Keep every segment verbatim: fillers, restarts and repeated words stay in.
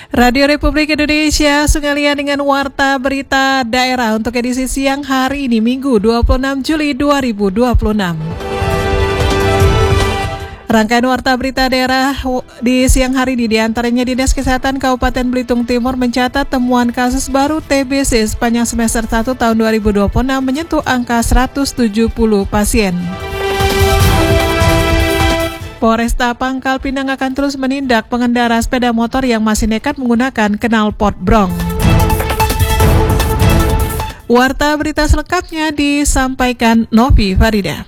Radio Republik Indonesia, sekalian dengan Warta Berita Daerah untuk edisi siang hari ini, Minggu dua puluh enam Juli dua ribu dua puluh enam. Rangkaian Warta Berita Daerah di siang hari ini diantaranya Dinas Kesehatan Kabupaten Belitung Timur mencatat temuan kasus baru T B C sepanjang semester satu tahun dua ribu dua puluh enam menyentuh angka seratus tujuh puluh pasien. Polresta Pangkal Pinang akan terus menindak pengendara sepeda motor yang masih nekat menggunakan knalpot brong. Warta berita selengkapnya disampaikan Novi Farida.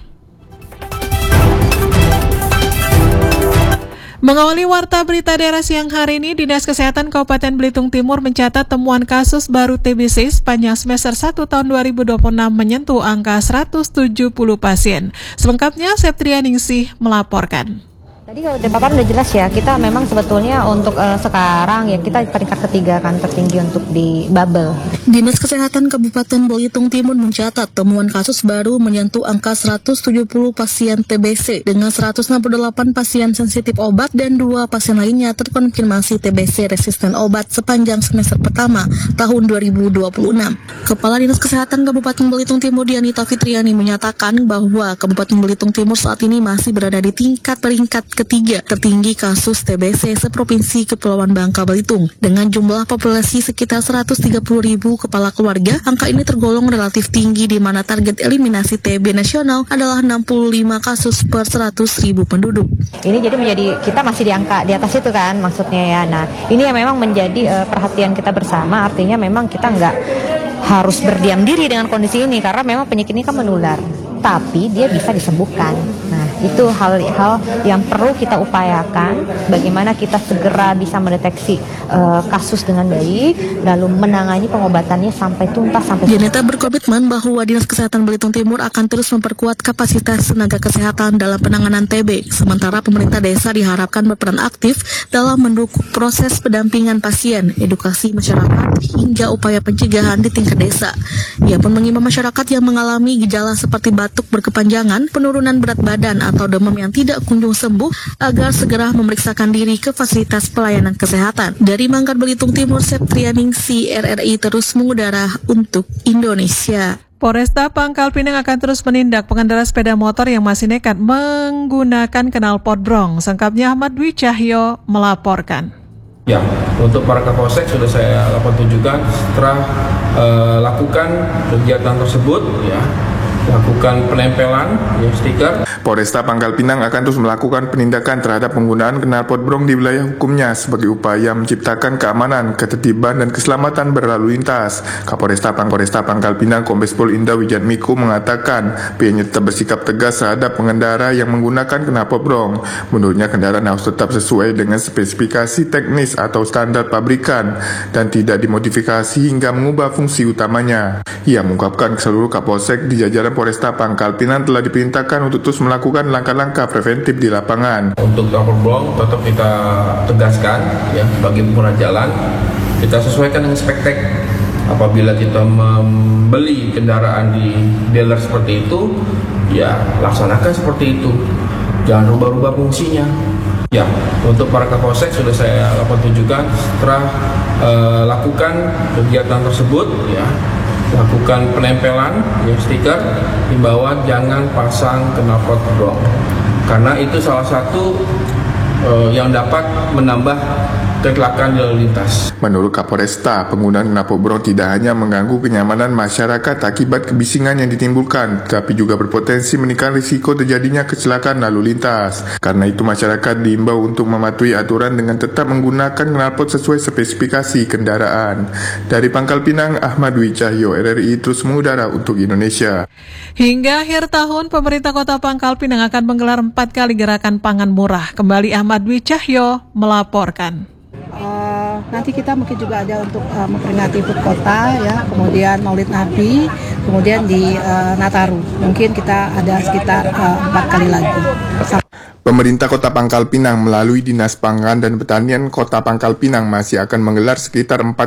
Mengawali Warta Berita Daerah siang hari ini, Dinas Kesehatan Kabupaten Belitung Timur mencatat temuan kasus baru T B C sepanjang semester satu tahun dua ribu dua puluh enam menyentuh angka seratus tujuh puluh pasien. Selengkapnya, Septrianingsih melaporkan. Tadi kalau dari paparan udah jelas ya, kita memang sebetulnya untuk uh, sekarang ya kita peringkat ketiga kan tertinggi untuk di bubble. Dinas Kesehatan Kabupaten Belitung Timur mencatat temuan kasus baru menyentuh angka seratus tujuh puluh pasien T B C dengan seratus enam puluh delapan pasien sensitif obat dan dua pasien lainnya terkonfirmasi T B C resisten obat sepanjang semester pertama tahun dua ribu dua puluh enam. Kepala Dinas Kesehatan Kabupaten Belitung Timur Dianita Fitriani menyatakan bahwa Kabupaten Belitung Timur saat ini masih berada di tingkat peringkat ketiga tertinggi kasus T B C seprovinsi Kepulauan Bangka Belitung. Dengan jumlah populasi sekitar seratus tiga puluh ribu kepala keluarga, angka ini tergolong relatif tinggi di mana target eliminasi T B nasional adalah enam puluh lima kasus per seratus ribu penduduk. Ini jadi menjadi kita masih di angka di atas itu kan maksudnya ya. Nah, ini yang memang menjadi uh, perhatian kita bersama, artinya memang kita nggak harus berdiam diri dengan kondisi ini karena memang penyakit ini kan menular, tapi dia bisa disembuhkan. Nah, itu hal-hal yang perlu kita upayakan, bagaimana kita segera bisa mendeteksi uh, kasus dengan baik, lalu menangani pengobatannya sampai tuntas sampai. Dianita berkomitmen bahwa Dinas Kesehatan Belitung Timur akan terus memperkuat kapasitas tenaga kesehatan dalam penanganan T B. Sementara pemerintah desa diharapkan berperan aktif dalam mendukung proses pendampingan pasien, edukasi masyarakat, hingga upaya pencegahan di tingkat desa. Ia pun mengimbau masyarakat yang mengalami gejala seperti batuk berkepanjangan, penurunan berat badan, atau demam yang tidak kunjung sembuh agar segera memeriksakan diri ke fasilitas pelayanan kesehatan. Dari Manggar Belitung Timur, Septrianingsih R R I terus mengudara untuk Indonesia. Polresta Pangkal Pinang akan terus menindak pengendara sepeda motor yang masih nekat menggunakan knalpot brong. Selengkapnya Ahmad Dwi Cahyo melaporkan. Ya, untuk para Kapolsek sudah saya laporkan tunjukkan setelah uh, lakukan kegiatan tersebut, ya, lakukan penempelan ya, stiker. Polresta Pangkal Pinang akan terus melakukan penindakan terhadap penggunaan knalpot brong di wilayah hukumnya sebagai upaya menciptakan keamanan, ketertiban, dan keselamatan berlalu lintas. Kapolresta Pangkoresta Pangkal Pinang Kombes Pol Indah Wijatmiko mengatakan pihaknya tetap bersikap tegas terhadap pengendara yang menggunakan knalpot brong. Menurutnya kendaraan harus tetap sesuai dengan spesifikasi teknis atau standar pabrikan dan tidak dimodifikasi hingga mengubah fungsi utamanya. Ia mengungkapkan ke seluruh Kapolsek di jajaran Polresta Pangkal Pinang telah diperintahkan untuk terus melakukan langkah-langkah preventif di lapangan. Untuk knalpot brong tetap kita tegaskan ya bagi pengguna jalan, kita sesuaikan dengan spektek. Apabila kita membeli kendaraan di dealer seperti itu, ya laksanakan seperti itu. Jangan rubah-rubah fungsinya. Ya, untuk para Kapolsek sudah saya laporkan tunjukkan setelah uh, lakukan kegiatan tersebut, ya, lakukan penempelan ya, stiker himbauan jangan pasang knalpot brong karena itu salah satu uh, yang dapat menambah kecelakaan lalu lintas. Menurut Kapolresta, penggunaan knalpot brong tidak hanya mengganggu kenyamanan masyarakat akibat kebisingan yang ditimbulkan, tapi juga berpotensi meningkatkan risiko terjadinya kecelakaan lalu lintas. Karena itu masyarakat diimbau untuk mematuhi aturan dengan tetap menggunakan knalpot sesuai spesifikasi kendaraan. Dari Pangkal Pinang, Ahmad Dwi Cahyo, R R I terus mengudara untuk Indonesia. Hingga akhir tahun, pemerintah Kota Pangkal Pinang akan menggelar empat kali gerakan pangan murah. Kembali Ahmad Dwi Cahyo melaporkan. Uh, nanti kita mungkin juga ada untuk uh, memperingati H U T kota ya, kemudian Maulid Nabi, kemudian di uh, Nataru. Mungkin kita ada sekitar uh, empat kali lagi. Pemerintah Kota Pangkal Pinang melalui Dinas Pangan dan Pertanian Kota Pangkal Pinang masih akan menggelar sekitar empat